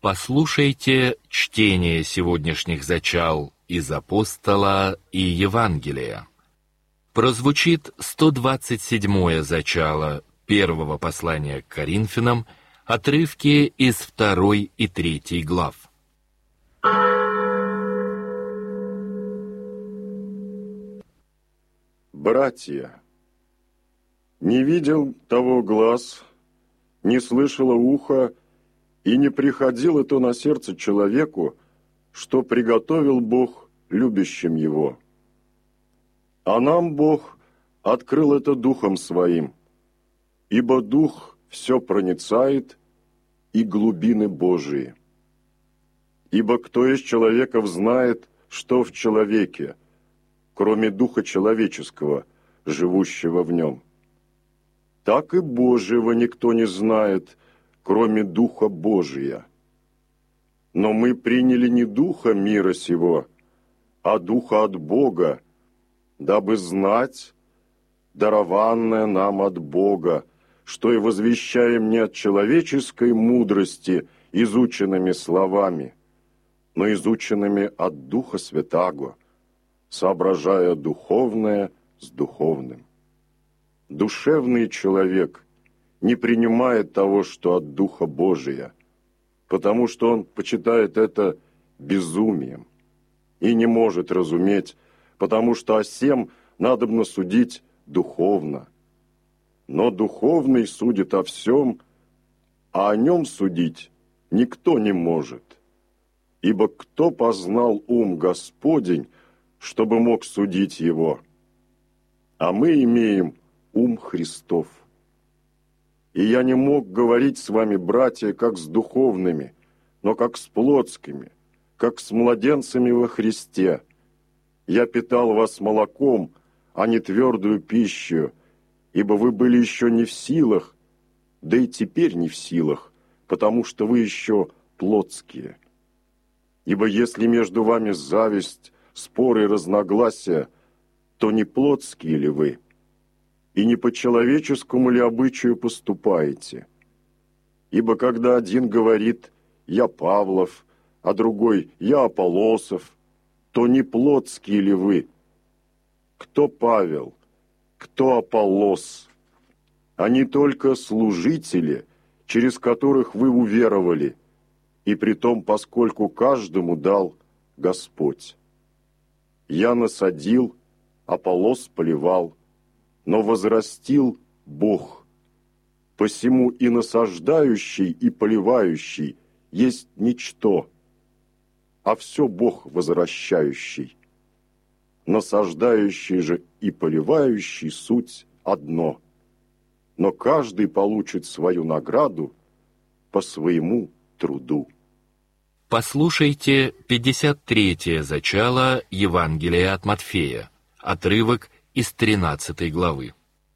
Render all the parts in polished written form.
Послушайте чтение сегодняшних зачал из Апостола и Евангелия. Прозвучит 127-е зачало первого послания к Коринфянам, отрывки из 2 и 3 глав. Братья, не видел того глаз, не слышало ухо, и не приходило то на сердце человеку, что приготовил Бог любящим его. А нам Бог открыл это Духом Своим, ибо Дух все проницает и глубины Божии. Ибо кто из человеков знает, что в человеке, кроме Духа человеческого, живущего в нем? Так и Божьего никто не знает, кроме Духа Божия. Но мы приняли не Духа мира сего, а Духа от Бога, дабы знать, дарованное нам от Бога, что и возвещаем не от человеческой мудрости изученными словами, но изученными от Духа Святаго, соображая духовное с духовным. Душевный человек не принимает того, что от Духа Божия, потому что он почитает это безумием и не может разуметь, потому что о сем надобно судить духовно. Но духовный судит о всем, а о нем судить никто не может. Ибо кто познал ум Господень, чтобы мог судить его? А мы имеем ум Христов. И я не мог говорить с вами, братья, как с духовными, но как с плотскими, как с младенцами во Христе. Я питал вас молоком, а не твердую пищу, ибо вы были еще не в силах, да и теперь не в силах, потому что вы еще плотские. Ибо если между вами зависть, споры и разногласия, то не плотские ли вы? И не по человеческому ли обычаю поступаете? Ибо когда один говорит «я Павлов», а другой «я Аполлосов», то не плотские ли вы? Кто Павел, кто Аполлос? Они только служители, через которых вы уверовали, и притом, поскольку каждому дал Господь. Я насадил, Аполлос поливал, но возрастил Бог. Посему и насаждающий, и поливающий есть ничто, а все Бог возвращающий. Насаждающий же и поливающий суть одно, но каждый получит свою награду по своему труду. Послушайте 53-е зачало Евангелия от Матфея, отрывок из 13 главы.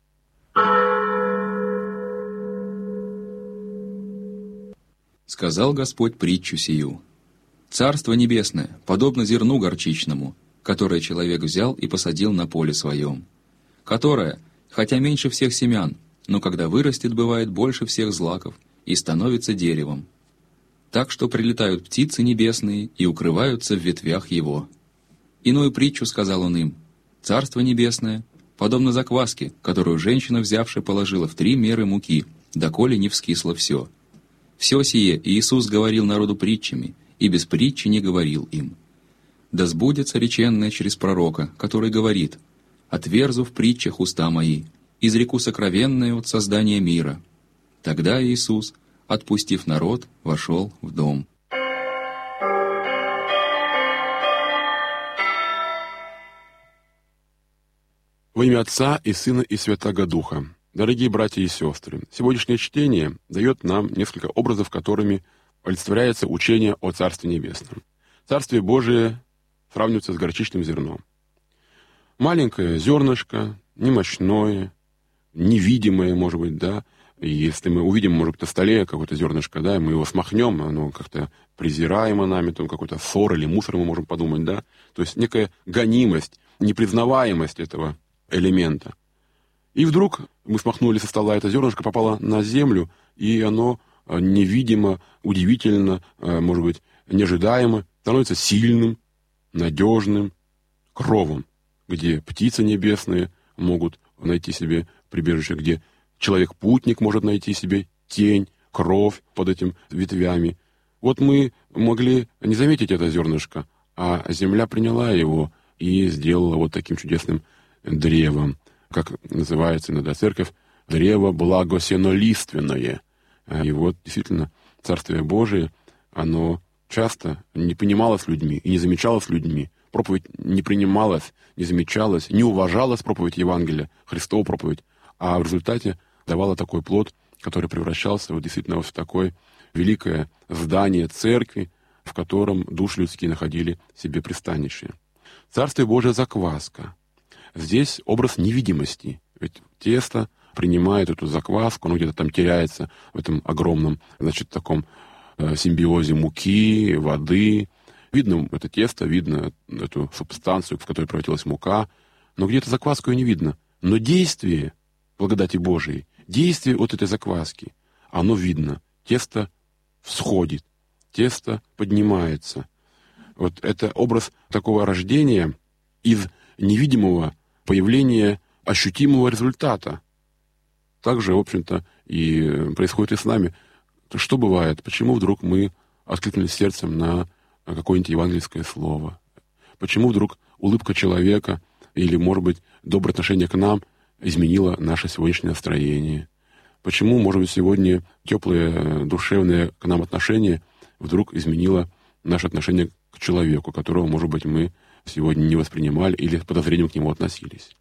Сказал Господь притчу сию. Царство небесное подобно зерну горчичному, которое человек взял и посадил на поле своем, которое, хотя меньше всех семян, но когда вырастет, бывает больше всех злаков и становится деревом, так что прилетают птицы небесные и укрываются в ветвях его. Иную притчу сказал он им. Царство небесное подобно закваске, которую женщина, взявшая, положила в 3 меры муки, доколе не вскисло все. Все сие Иисус говорил народу притчами, и без притчи не говорил им. Да сбудется реченное через пророка, который говорит: «Отверзу в притчах уста мои, изреку сокровенное от создания мира». Тогда Иисус, отпустив народ, вошел в дом. Во имя Отца и Сына и Святаго Духа. Дорогие братья и сестры, сегодняшнее чтение дает нам несколько образов, которыми олицетворяется учение о Царстве Небесном. Царствие Божие сравнивается с горчичным зерном. Маленькое зернышко, немощное, невидимое, может быть, да. И если мы увидим, может быть, на столе какое-то зернышко, да, и мы его смахнем, оно как-то презираемо нами, там какой-то ссор или мусор, мы можем подумать, да. То есть некая гонимость, непризнаваемость этого элемента. И вдруг мы смахнули со стола это зернышко, попало на землю, и оно невидимо, удивительно, может быть, неожидаемо становится сильным, надежным кровом, где птицы небесные могут найти себе прибежище, где человек-путник может найти себе тень, кровь под этим ветвями. Вот мы могли не заметить это зернышко, а земля приняла его и сделала вот таким чудесным древом, как называется иногда церковь, древо благосенолиственное. И вот действительно Царствие Божие, оно часто не понималось людьми и не замечалось людьми. Проповедь не принималась, не замечалась, не уважалась проповедь Евангелия, Христова проповедь, а в результате давала такой плод, который превращался вот действительно вот в такое великое здание церкви, в котором души людские находили себе пристанище. Царствие Божие — закваска. Здесь образ невидимости. Ведь тесто принимает эту закваску, оно где-то там теряется в этом огромном, таком симбиозе муки, воды. Видно это тесто, видно эту субстанцию, в которой превратилась мука, но где-то закваску и не видно. Но действие благодати Божией, действие от этой закваски, оно видно. Тесто всходит, тесто поднимается. Вот это образ такого рождения из невидимого появления ощутимого результата. Также, в общем-то, и происходит и с нами. Что бывает? Почему вдруг мы откликнулись сердцем на какое-нибудь евангельское слово? Почему вдруг улыбка человека или, может быть, доброе отношение к нам изменило наше сегодняшнее настроение? Почему, может быть, сегодня теплое, душевное к нам отношение вдруг изменило наше отношение к человеку, которого, может быть, мы сегодня не воспринимали или с подозрением к нему относились?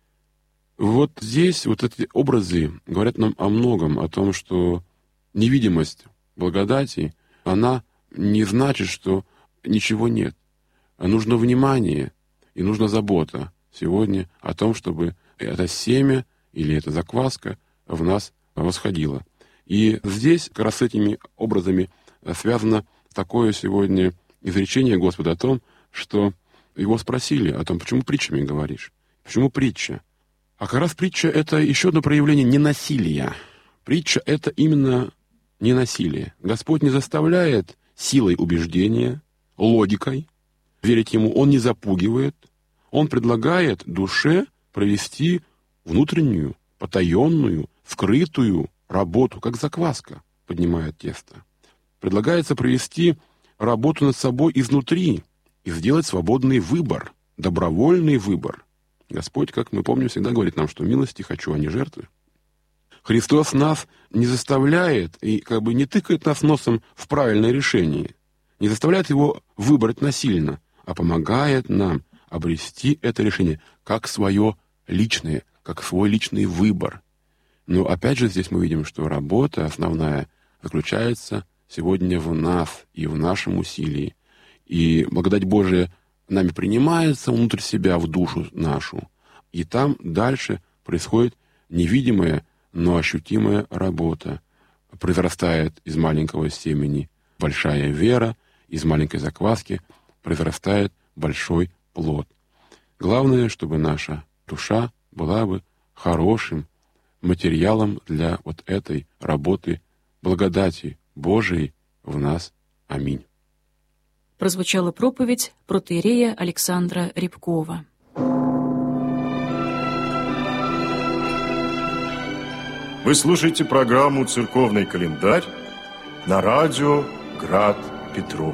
Вот здесь вот эти образы говорят нам о многом, о том, что невидимость благодати, она не значит, что ничего нет. Нужно внимание и нужна забота сегодня о том, чтобы это семя или эта закваска в нас восходила. И здесь как раз с этими образами связано такое сегодня изречение Господа о том, что его спросили о том, почему притчами говоришь? Почему притча? А как раз притча — это еще одно проявление ненасилия. Притча — это именно ненасилие. Господь не заставляет силой убеждения, логикой верить Ему. Он не запугивает. Он предлагает душе провести внутреннюю, потаенную, скрытую работу, как закваска поднимает тесто. Предлагается провести работу над собой изнутри и сделать свободный выбор, добровольный выбор. Господь, как мы помним, всегда говорит нам, что милости хочу, а не жертвы. Христос нас не заставляет и не тыкает нас носом в правильное решение, не заставляет его выбрать насильно, а помогает нам обрести это решение как свое личное, как свой личный выбор. Но опять же здесь мы видим, что работа основная заключается сегодня в нас и в нашем усилии. И благодать Божия нами принимается внутрь себя, в душу нашу. И там дальше происходит невидимая, но ощутимая работа. Произрастает из маленького семени большая вера, из маленькой закваски произрастает большой плод. Главное, чтобы наша душа была бы хорошим материалом для вот этой работы благодати Божией в нас. Аминь. Прозвучала проповедь протоиерея Александра Рябкова. Вы слушаете программу «Церковный календарь» на радио «Град Петров».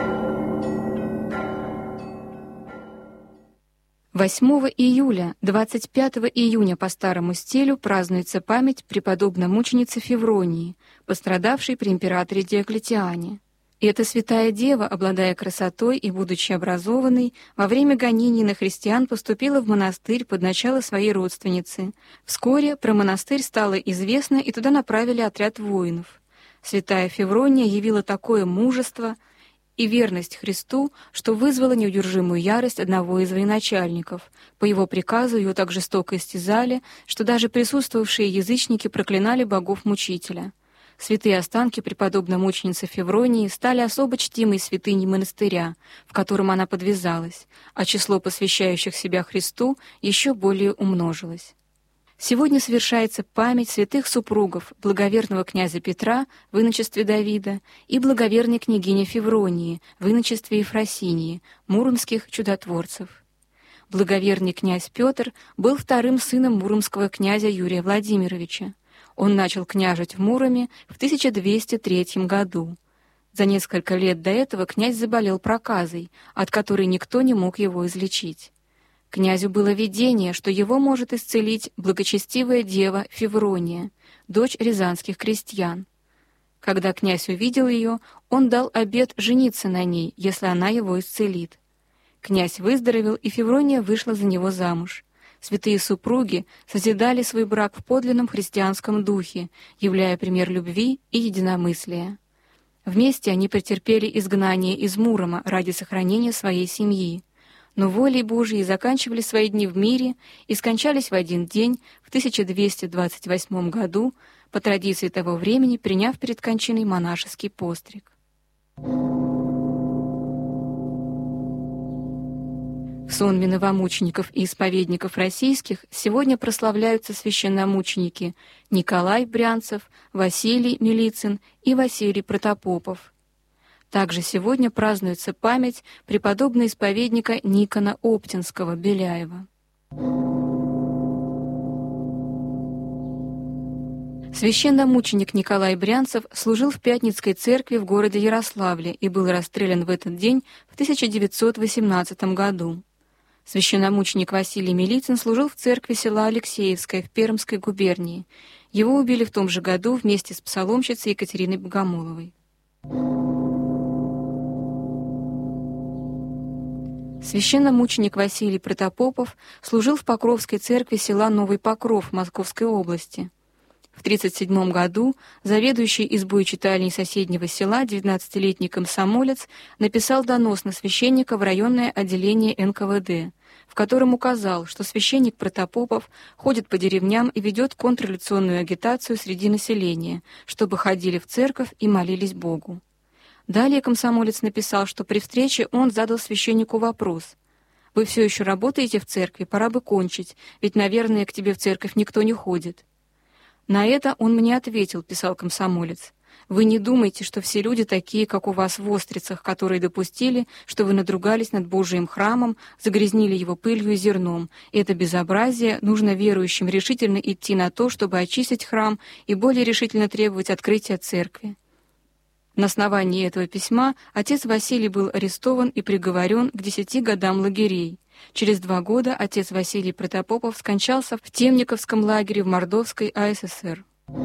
8 июля, 25 июня по старому стилю празднуется память преподобно-мученицы Февронии, пострадавшей при императоре Диоклетиане. И эта святая дева, обладая красотой и будучи образованной, во время гонений на христиан поступила в монастырь под начало своей родственницы. Вскоре про монастырь стало известно, и туда направили отряд воинов. Святая Феврония явила такое мужество и верность Христу, что вызвала неудержимую ярость одного из военачальников. По его приказу ее так жестоко истязали, что даже присутствовавшие язычники проклинали богов-мучителя. Святые останки преподобно-мученицы Февронии стали особо чтимой святыней монастыря, в котором она подвязалась, а число посвящающих себя Христу еще более умножилось. Сегодня совершается память святых супругов благоверного князя Петра в иночестве Давида и благоверной княгини Февронии в иночестве Ефросинии, муромских чудотворцев. Благоверный князь Петр был вторым сыном муромского князя Юрия Владимировича. Он начал княжить в Муроме в 1203 году. За несколько лет до этого князь заболел проказой, от которой никто не мог его излечить. Князю было видение, что его может исцелить благочестивая дева Феврония, дочь рязанских крестьян. Когда князь увидел ее, он дал обет жениться на ней, если она его исцелит. Князь выздоровел, и Феврония вышла за него замуж. Святые супруги созидали свой брак в подлинном христианском духе, являя пример любви и единомыслия. Вместе они претерпели изгнание из Мурома ради сохранения своей семьи. Но волей Божией заканчивали свои дни в мире и скончались в один день, в 1228 году, по традиции того времени, приняв перед кончиной монашеский постриг. В сонме новомучеников и исповедников российских сегодня прославляются священномученики Николай Брянцев, Василий Милицын и Василий Протопопов. Также сегодня празднуется память преподобного исповедника Никона Оптинского, Беляева. Священномученик Николай Брянцев служил в Пятницкой церкви в городе Ярославле и был расстрелян в этот день в 1918 году. Священномученик Василий Милицын служил в церкви села Алексеевское в Пермской губернии. Его убили в том же году вместе с псаломщицей Екатериной Богомоловой. Священномученик Василий Протопопов служил в Покровской церкви села Новый Покров Московской области. В 1937 году заведующий избой читальней соседнего села 19-летний комсомолец написал донос на священника в районное отделение НКВД, в котором указал, что священник Протопопов ходит по деревням и ведет контрреволюционную агитацию среди населения, чтобы ходили в церковь и молились Богу. Далее комсомолец написал, что при встрече он задал священнику вопрос: «Вы все еще работаете в церкви? Пора бы кончить, ведь, наверное, к тебе в церковь никто не ходит». «На это он мне ответил», — писал комсомолец: «Вы не думайте, что все люди такие, как у вас в Острицах, которые допустили, что вы надругались над Божиим храмом, загрязнили его пылью и зерном. Это безобразие, нужно верующим решительно идти на то, чтобы очистить храм и более решительно требовать открытия церкви». На основании этого письма отец Василий был арестован и приговорен к 10 годам лагерей. Через 2 года отец Василий Протопопов скончался в Темниковском лагере в Мордовской АССР.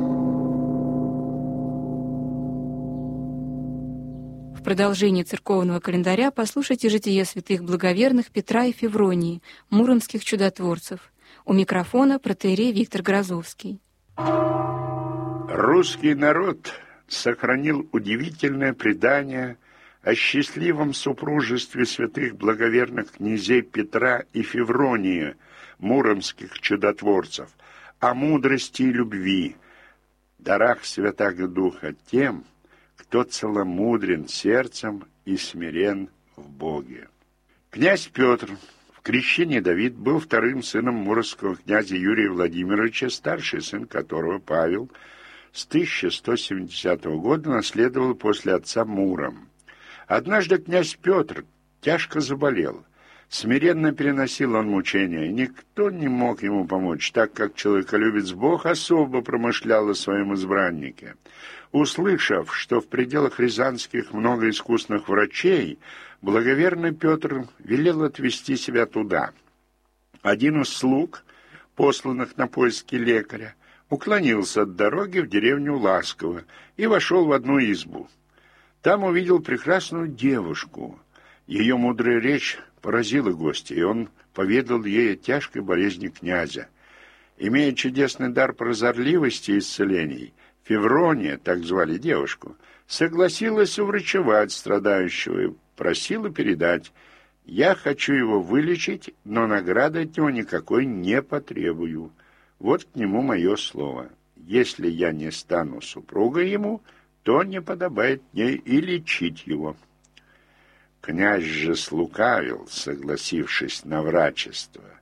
В продолжении церковного календаря послушайте житие святых благоверных Петра и Февронии, муромских чудотворцев. У микрофона протоиерей Виктор Грозовский. Русский народ сохранил удивительное предание о счастливом супружестве святых благоверных князей Петра и Февронии, муромских чудотворцев, о мудрости и любви, дарах Святаго Духа тем, кто целомудрен сердцем и смирен в Боге. Князь Петр, в крещении Давид, был вторым сыном муромского князя Юрия Владимировича, старший сын которого, Павел, с 1170 года наследовал после отца Муром. Однажды князь Петр тяжко заболел. Смиренно переносил он мучения, и никто не мог ему помочь, так как человеколюбец Бог особо промышлял о своем избраннике. Услышав, что в пределах рязанских много искусных врачей, благоверный Петр велел отвезти себя туда. Один из слуг, посланных на поиски лекаря, уклонился от дороги в деревню Ласково и вошел в одну избу. Там увидел прекрасную девушку. Ее мудрая речь поразила гостя, и он поведал ей о тяжкой болезни князя. Имея чудесный дар прозорливости и исцелений, Феврония, так звали девушку, согласилась уврачевать страдающего и просила передать: «Я хочу его вылечить, но награды от него никакой не потребую. Вот к нему мое слово. Если я не стану супругой ему, то не подобает мне и лечить его». Князь же слукавил, согласившись на врачество,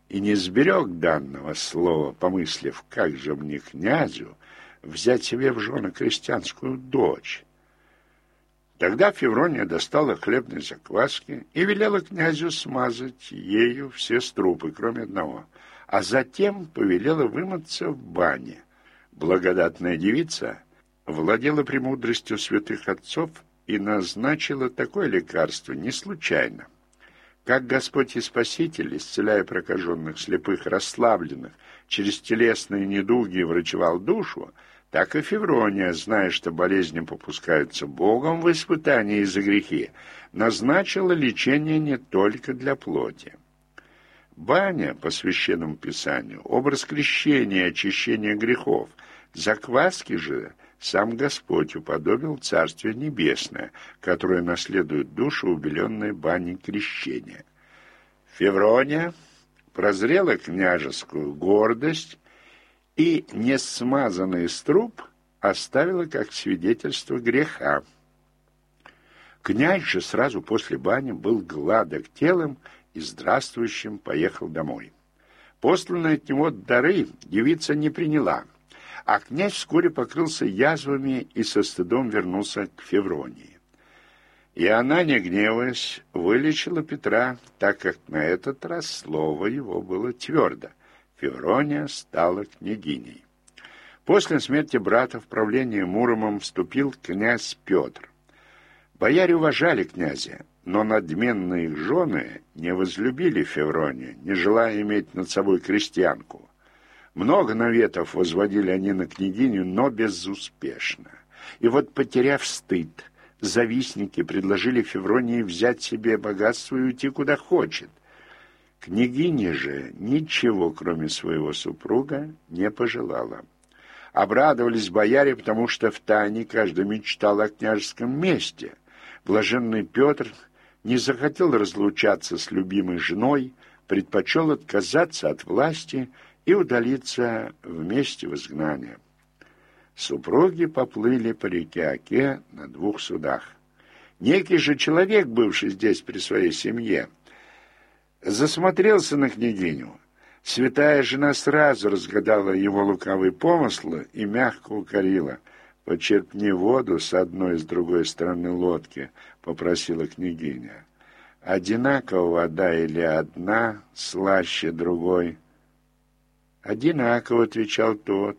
и не сберег данного слова, помыслив, как же мне, князю, взять себе в жены крестьянскую дочь. Тогда Феврония достала хлебной закваски и велела князю смазать ею все струпы, кроме одного, а затем повелела вымыться в бане. Благодатная девица владела премудростью святых отцов и назначила такое лекарство не случайно. Как Господь и Спаситель, исцеляя прокаженных, слепых, расслабленных, через телесные недуги врачевал душу, так и Феврония, зная, что болезни попускаются Богом в испытании за грехи, назначила лечение не только для плоти. Баня, по Священному Писанию, образ крещения и очищения грехов, закваски же сам Господь уподобил Царствие Небесное, которое наследует душу, убеленной баней крещения. Феврония прозрела княжескую гордость и несмазанный струп оставила как свидетельство греха. Князь же сразу после бани был гладок телом и здравствующим поехал домой. Посланные от него дары девица не приняла, а князь вскоре покрылся язвами и со стыдом вернулся к Февронии. И она, не гневаясь, вылечила Петра, так как на этот раз слово его было твердо. Феврония стала княгиней. После смерти брата в правление Муромом вступил князь Петр. Бояре уважали князя, но надменные их жены не возлюбили Февронию, не желая иметь над собой крестьянку. Много наветов возводили они на княгиню, но безуспешно. И вот, потеряв стыд, завистники предложили Февронии взять себе богатство и уйти куда хочет. Княгиня же ничего, кроме своего супруга, не пожелала. Обрадовались бояре, потому что втайне каждый мечтал о княжеском месте. Блаженный Петр не захотел разлучаться с любимой женой, предпочел отказаться от власти и удалиться вместе в изгнание. Супруги поплыли по реке Оке на 2 судах. Некий же человек, бывший здесь при своей семье, засмотрелся на княгиню. Святая жена сразу разгадала его лукавые помыслы и мягко укорила. «Почерпни воду с одной и с другой стороны лодки», — попросила княгиня. «Одинакова вода или одна, слаще другой?» «Одинаково», — отвечал тот.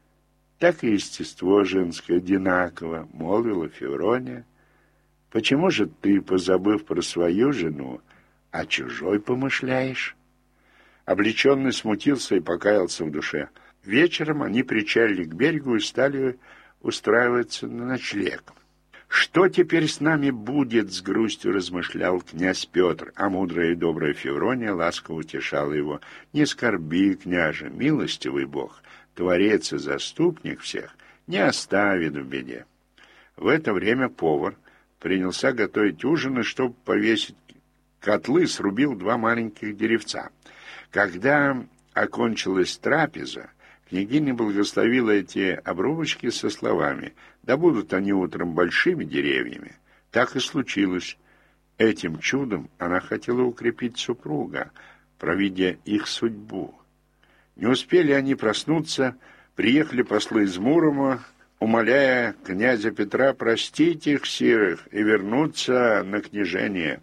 «Так и естество женское одинаково», — молвила Феврония. «Почему же ты, позабыв про свою жену, о чужой помышляешь?» Облеченный смутился и покаялся в душе. Вечером они причалили к берегу и стали устраиваться на ночлег. «Что теперь с нами будет?» — с грустью размышлял князь Петр, а мудрая и добрая Феврония ласково утешала его. «Не скорби, княже, милостивый Бог, Творец и заступник всех, не оставит в беде». В это время повар принялся готовить ужин, и, чтобы повесить котлы, срубил 2 маленьких деревца. Когда окончилась трапеза, княгиня благословила эти обрубочки со словами: «Да будут они утром большими деревьями». Так и случилось. Этим чудом она хотела укрепить супруга, провидя их судьбу. Не успели они проснуться, приехали послы из Мурома, умоляя князя Петра простить их сирых и вернуться на княжение.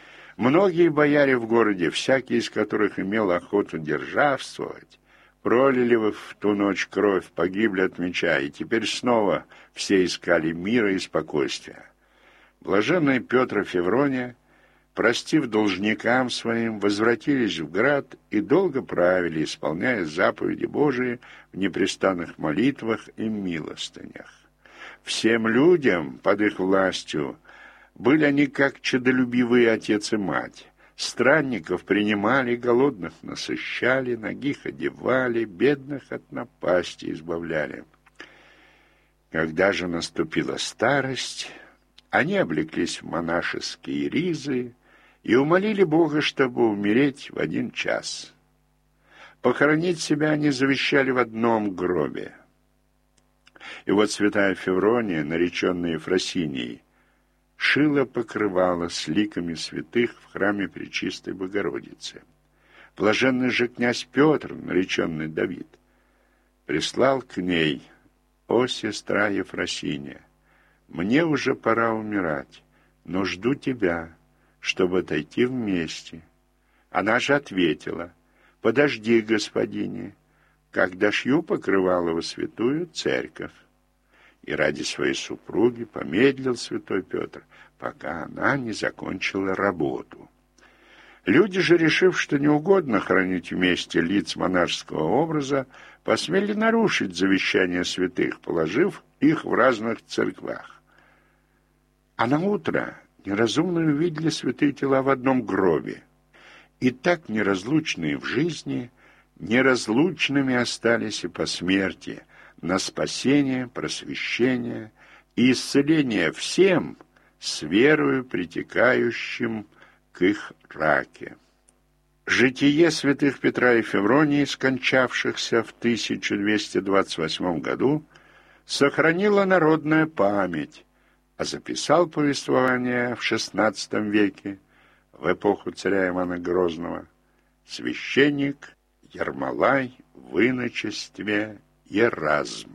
Многие бояре в городе, всякий из которых имел охоту державствовать, пролили в ту ночь кровь, погибли от меча, и теперь снова все искали мира и спокойствия. Блаженные Петр и Феврония, простив должникам своим, возвратились в град и долго правили, исполняя заповеди Божии в непрестанных молитвах и милостынях. Всем людям под их властью были они как чадолюбивые отец и мать. Странников принимали, голодных насыщали, нагих одевали, бедных от напасти избавляли. Когда же наступила старость, они облеклись в монашеские ризы и умолили Бога, чтобы умереть в 1 час. Похоронить себя они завещали в одном гробе. И вот святая Феврония, нареченная Ефросинией, шила покрывало с ликами святых в храме Пречистой Богородицы. Блаженный же князь Петр, нареченный Давид, прислал к ней: «О, сестра Ефросиния, мне уже пора умирать, но жду тебя, чтобы отойти вместе». Она же ответила: «Подожди, господине, когда шью покрывало во святую церковь». И ради своей супруги помедлил святой Петр, пока она не закончила работу. Люди же, решив, что неугодно хранить вместе лиц монашеского образа, посмели нарушить завещание святых, положив их в разных церквах. А наутро неразумные увидели святые тела в одном гробе, и так неразлучные в жизни, неразлучными остались и по смерти, на спасение, просвещение и исцеление всем с верою, притекающим к их раке. Житие святых Петра и Февронии, скончавшихся в 1228 году, сохранила народная память, а записал повествование в XVI веке, в эпоху царя Ивана Грозного, священник Ермолай в иночестве Еразм.